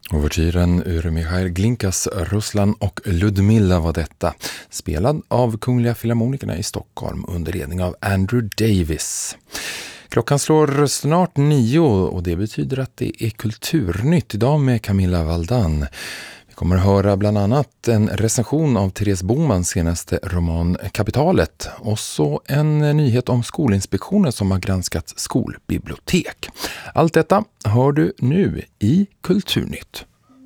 Ouvertyren ur Michail Glinkas Ruslan och Ludmilla var detta, spelad av Kungliga Filharmonikerna i Stockholm under ledning av Andrew Davis. Klockan slår snart 9 och det betyder att det är Kulturnytt idag med Camilla Valdan. Vi kommer att höra bland annat en recension av Therese Bomans senaste roman Kapitalet och så en nyhet om Skolinspektionen som har granskat skolbibliotek. Allt detta hör du nu i Kulturnytt.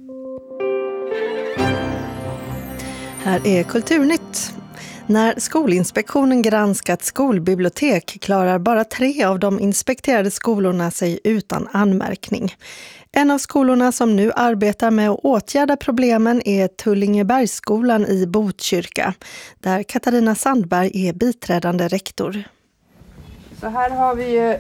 Här är Kulturnytt. När Skolinspektionen granskat skolbibliotek klarar bara 3 av de inspekterade skolorna sig utan anmärkning. En av skolorna som nu arbetar med att åtgärda problemen är Tullingebergsskolan i Botkyrka, där Katarina Sandberg är biträdande rektor. Så här har vi ju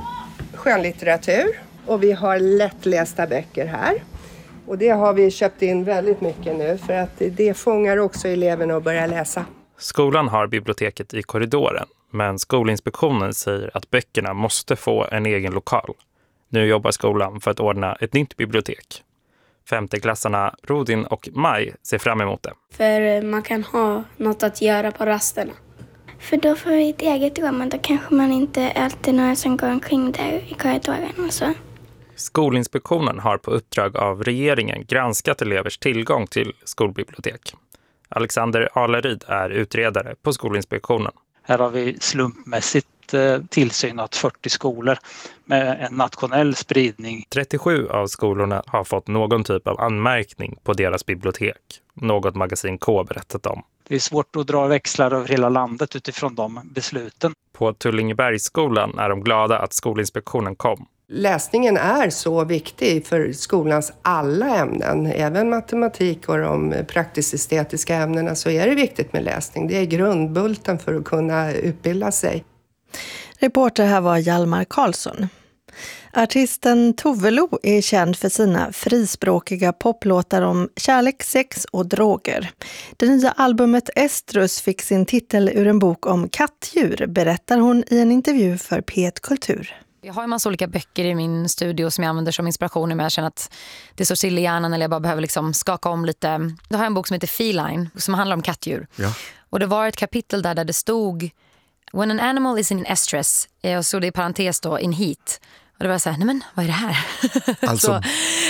skönlitteratur och vi har lättlästa böcker här. Och det har vi köpt in väldigt mycket nu för att det fångar också eleverna att börja läsa. Skolan har biblioteket i korridoren, men Skolinspektionen säger att böckerna måste få en egen lokal. Nu jobbar skolan för att ordna ett nytt bibliotek. 5:e-klassarna Rodin och Maj ser fram emot det. För man kan ha något att göra på rasterna. För då får vi ett eget rum, men då kanske man inte alltid några som går omkring där i korridoren och så. Skolinspektionen har på uppdrag av regeringen granskat elevers tillgång till skolbibliotek. Alexander Aleryd är utredare på Skolinspektionen. Här har vi slumpmässigt tillsynat 40 skolor med en nationell spridning. 37 av skolorna har fått någon typ av anmärkning på deras bibliotek. Något Magasin K berättat om. Det är svårt att dra växlar över hela landet utifrån de besluten. På Tullingebergsskolan är de glada att Skolinspektionen kom. Läsningen är så viktig för skolans alla ämnen, även matematik och de praktisk-estetiska ämnena, så är det viktigt med läsning. Det är grundbulten för att kunna utbilda sig. Reporter här var Hjalmar Karlsson. Artisten Tove Lo är känd för sina frispråkiga poplåtar om kärlek, sex och droger. Det nya albumet Estrus fick sin titel ur en bok om kattdjur, berättar hon i en intervju för P1 Kultur. Jag har en massa olika böcker i min studio som jag använder som inspiration, men jag känner att det står still i hjärnan eller jag bara behöver liksom skaka om lite. Då har jag en bok som heter Feline som handlar om kattdjur. Ja. Och det var ett kapitel där det stod When an animal is in estrus, och så det i parentes då, in heat. Och det var så här, nej men vad är det här? Alltså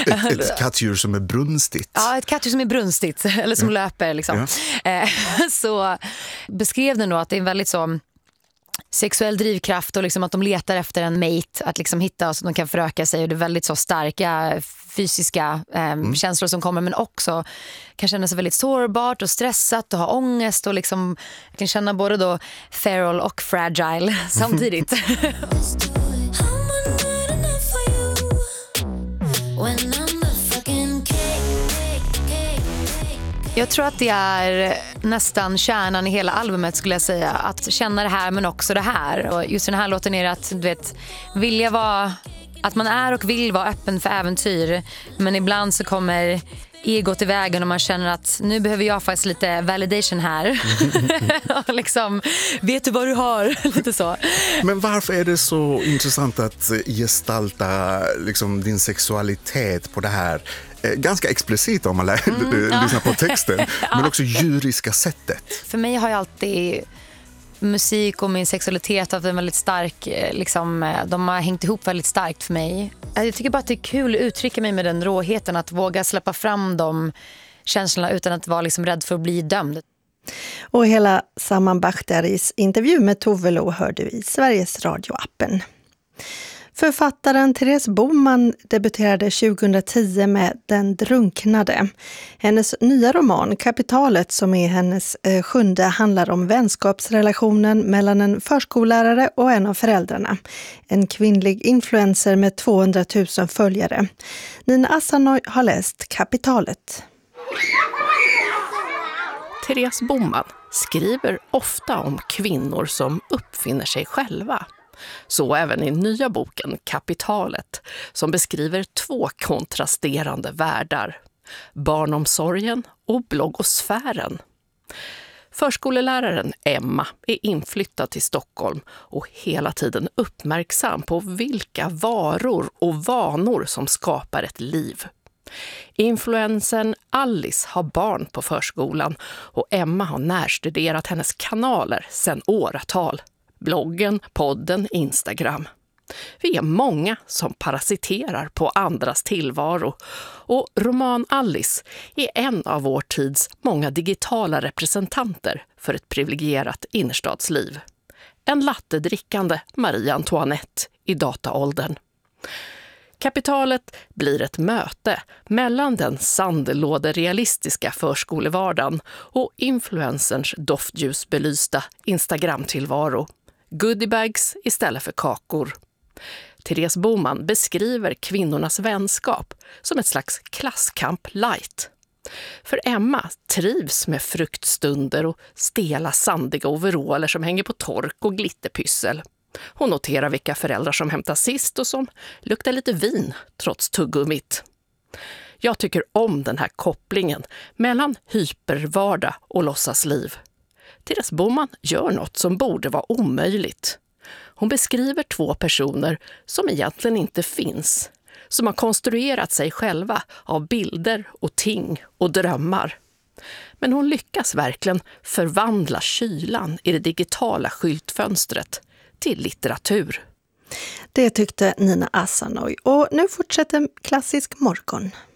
ett kattdjur som är brunstigt. Ja, ett kattdjur som är brunstigt, eller som löper liksom. Ja. Så beskrev den då att det är en väldigt så sexuell drivkraft och liksom att de letar efter en mate att liksom hitta så att de kan föröka sig, och det är väldigt så starka fysiska känslor som kommer, men också kan känna sig väldigt sårbart och stressat och ha ångest och liksom kan känna både då feral och fragile samtidigt. Jag tror att det är nästan kärnan i hela albumet, skulle jag säga. Att känna det här men också det här. Och just den här låten är att, du vet, vilja vara, att man är och vill vara öppen för äventyr. Men ibland så kommer egot i vägen och man känner att nu behöver jag faktiskt lite validation här. Och liksom, vet du vad du har? Lite så. Men varför är det så intressant att gestalta liksom din sexualitet på det här ganska explicit om man lyssnar på texten, men också djuriska sättet? För mig har jag alltid musik och min sexualitet haft en väldigt stark, liksom, de har hängt ihop väldigt starkt för mig. Jag tycker bara att det är kul att uttrycka mig med den råheten, att våga släppa fram de känslorna utan att vara liksom rädd för att bli dömd. Och hela Saman Bakhtaris intervju med Tove Lo hör du i Sveriges Radio-appen. Författaren Therese Boman debuterade 2010 med Den drunknade. Hennes nya roman Kapitalet, som är hennes 7:e, handlar om vänskapsrelationen mellan en förskollärare och en av föräldrarna. En kvinnlig influencer med 200 000 följare. Nina Asanoy har läst Kapitalet. Therese Boman skriver ofta om kvinnor som uppfinner sig själva. Så även i nya boken Kapitalet, som beskriver 2 kontrasterande världar. Barnomsorgen och bloggosfären. Förskoleläraren Emma är inflyttad till Stockholm och hela tiden uppmärksam på vilka varor och vanor som skapar ett liv. Influencern Alice har barn på förskolan och Emma har närstuderat hennes kanaler sedan åratal. Bloggen, podden, Instagram. Vi är många som parasiterar på andras tillvaro och roman Alice är en av vår tids många digitala representanter för ett privilegierat innerstadsliv. En lattedrickande Marie Antoinette i dataåldern. Kapitalet blir ett möte mellan den sandlåderealistiska förskolevardagen och influencerns doftljusbelysta Instagram-tillvaro. Goodiebags istället för kakor. Therese Boman beskriver kvinnornas vänskap som ett slags klasskamp light. För Emma trivs med fruktstunder och stela sandiga overaller som hänger på tork och glitterpyssel. Hon noterar vilka föräldrar som hämtar sist och som luktar lite vin trots tuggummit. Jag tycker om den här kopplingen mellan hypervardag och låtsasliv. Therese Boman gör något som borde vara omöjligt. Hon beskriver två personer som egentligen inte finns, som har konstruerat sig själva av bilder och ting och drömmar. Men hon lyckas verkligen förvandla kylan i det digitala skyltfönstret till litteratur. Det tyckte Nina Asanoy. Och nu fortsätter Klassisk morgon.